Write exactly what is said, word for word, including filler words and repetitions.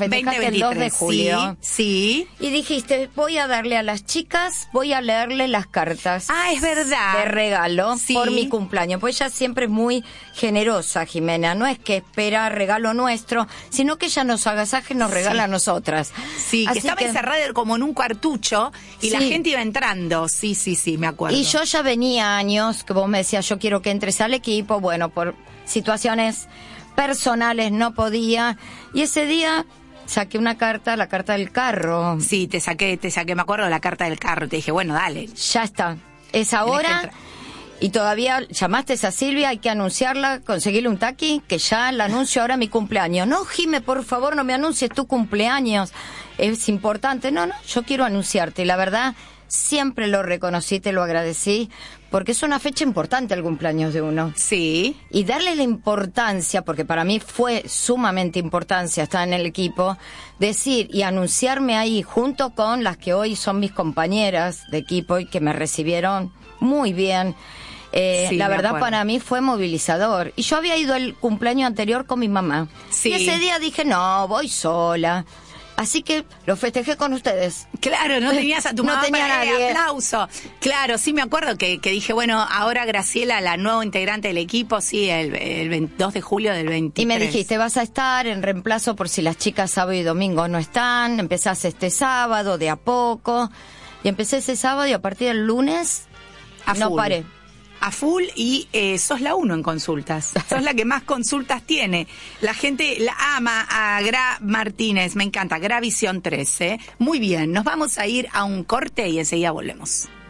festejaste el dos de julio. Sí, sí. Y dijiste, voy a darle a las chicas, voy a leerle las cartas. Ah, es verdad. De regalo Sí. por mi cumpleaños. Pues ella siempre es muy generosa, Jimena. No es que espera regalo nuestro, sino que ella nos agasaja y nos regala Sí. a nosotras. Sí, que Así estaba que- encerrada como en un cuartucho y la Sí. gente iba entrando. Sí, sí, sí, me acuerdo. Y yo ya venía años, que vos me decías, yo quiero que entres al equipo. Bueno, por situaciones personales no podía. Y ese día saqué una carta, la carta del carro. Sí, te saqué, te saqué, me acuerdo de la carta del carro. Te dije, bueno, dale. Ya está. Es que ahora. entrar. Y todavía llamaste a Silvia, hay que anunciarla, conseguirle un taqui, que ya la anuncio ahora mi cumpleaños. No, Jime, por favor, no me anuncies tu cumpleaños. Es importante. No, no, yo quiero anunciarte. Y la verdad, siempre lo reconocí, te lo agradecí, porque es una fecha importante el cumpleaños de uno. Sí. Y darle la importancia, porque para mí fue sumamente importancia estar en el equipo, decir y anunciarme ahí junto con las que hoy son mis compañeras de equipo y que me recibieron muy bien. Eh, Sí, la me verdad acuerdo. para mí fue movilizador. Y yo había ido el cumpleaños anterior con mi mamá. Sí. Y ese día dije, no, voy sola. Así que lo festejé con ustedes. Claro, no tenías a tu No mamá tenía para nadie. el aplauso. Claro, sí me acuerdo que, que dije, bueno, ahora Graciela, la nueva integrante del equipo, sí, el, el veintidós de julio del veintitrés. Y me dijiste, vas a estar en reemplazo por si las chicas sábado y domingo no están. Empezás este sábado, de a poco. Y empecé ese sábado y a partir del lunes A no full. paré. A full y eh, sos la uno en consultas. Sos la que más consultas tiene. La gente la ama a Gra Martínez. Me encanta. Gravisión trece. Muy bien. Nos vamos a ir a un corte y enseguida volvemos.